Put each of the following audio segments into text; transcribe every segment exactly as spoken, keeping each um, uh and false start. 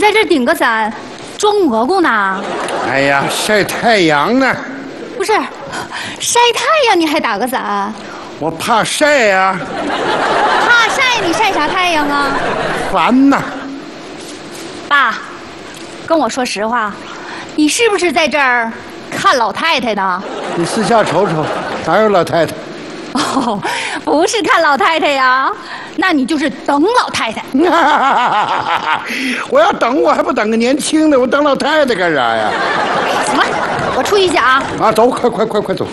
在这顶个伞，装蘑菇呢？ 哎呀，晒太阳呢。 不是，晒太阳你还打个伞？ 我怕晒呀。 怕晒你晒啥太阳啊？ 烦呐。 爸，跟我说实话，你是不是在这儿看老太太呢？ 你私下瞅瞅，哪有老太太？ 哦，不是看老太太呀，那你就是等老太太。 我要等，我还不等个年轻的，我等老太太干啥呀？ 行了，我出去讲。 啊，走，快快快快走！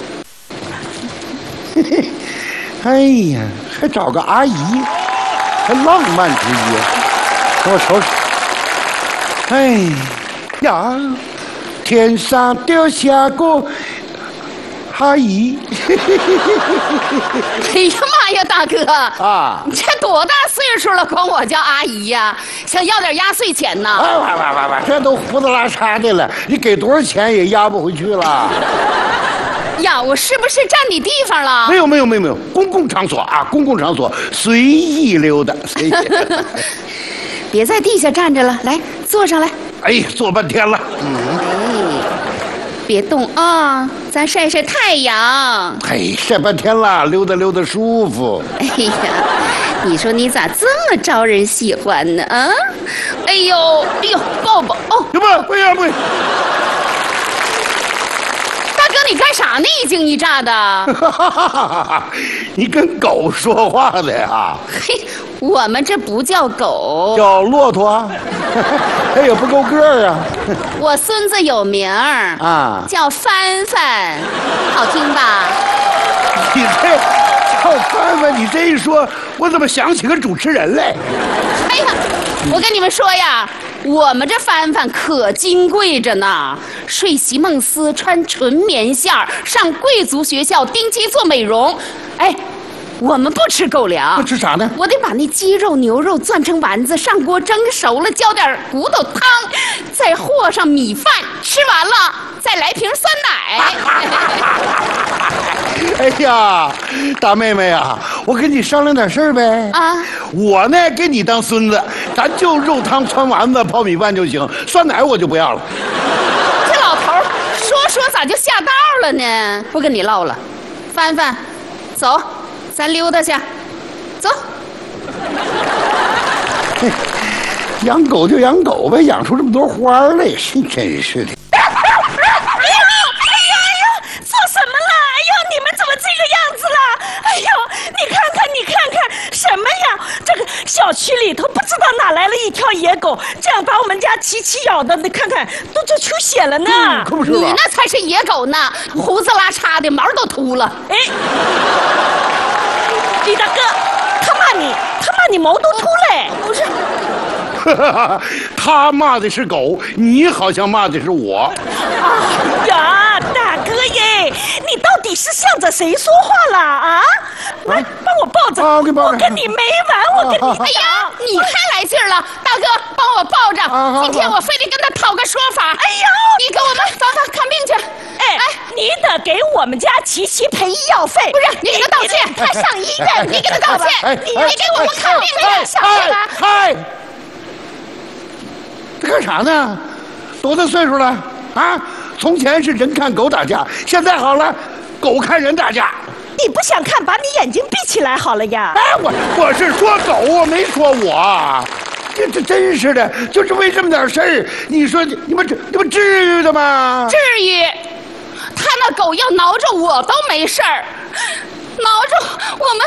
哎呀，还找个阿姨，还浪漫主义，给我瞅瞅。哎呀，天上掉下个阿姨。 哎呀妈呀，大哥啊， 你这多大岁数了，管我叫阿姨呀？想要点压岁钱呢？ 哎喂喂喂喂，这都胡子拉碴的了，你给多少钱也压不回去了。 呀，我是不是占你地方了？ 没有没有没有没有，公共场所啊，公共场所随意溜达，随意。 别在地下站着了，来坐上来。 哎，坐半天了。嗯。 哎，别动啊，咱晒晒太阳。 哎，晒半天了，溜达溜达舒服。 哎呀，你说你咋这么招人喜欢呢？啊，哎呦哎呦，抱抱哦！ 不，不要不要。 大哥，你干啥呢？一惊一乍的。 你跟狗说话的呀？ 嘿，我们这不叫狗， 叫骆驼。它也不够个儿啊。 我孙子有名儿啊， 叫帆帆，好听吧？ 你这叫帆帆，你这一说，我怎么想起个主持人来？ 哎呀，我跟你们说呀，我们这帆帆可金贵着呢，睡席梦思，穿纯棉线儿，上贵族学校，定期做美容。哎，我们不吃狗粮， 那吃啥呢？ 我得把那鸡肉、牛肉攥成丸子，上锅蒸熟了，浇点骨头汤，再和上米饭，吃完了再来瓶酸奶。 哎呀，大妹妹啊，我跟你商量点事儿呗。 啊， 我呢给你当孙子，咱就肉汤、汆丸子、泡米饭就行，酸奶我就不要了。 这老头儿说说咋就下道了呢？不跟你唠了，帆帆，走，咱溜达去，走。 养狗就养狗呗，养出这么多花来，是真是的。 小区里头不知道哪来了一条野狗，这样把我们家琪琪咬的，你看看都就出血了呢。 嗯、可不是吧？ 你那才是野狗呢，胡子拉碴的，毛都秃了。 哎，李大哥，他骂你，他骂你毛都秃嘞。 不是， 他骂的是狗，你好像骂的是我。 哎呀，大哥耶，你到底是向着谁说话了啊？来，帮我抱着， 啊、我, 我跟你没完，我跟你。 哎呀，你太来劲儿了，大哥，帮我抱着。 啊、 今天我非得跟他讨个说法。哎呦，你给我们芳芳看病去。 哎哎，你得给我们家琪琪赔医药费。 不是，你给他道歉，他上医院，你给他道歉。你你给我们看病去，小妹子。 嗨，这干啥呢？多大岁数了啊？从前是人看狗打架，现在好了，狗看人打架。 你不想看，把你眼睛闭起来好了呀！ 哎，我我是说狗，我没说我。这这真是的，就是为这么点事儿，你说你们这你们至于的吗？ 至于，他那狗要挠着我都没事儿，挠着我们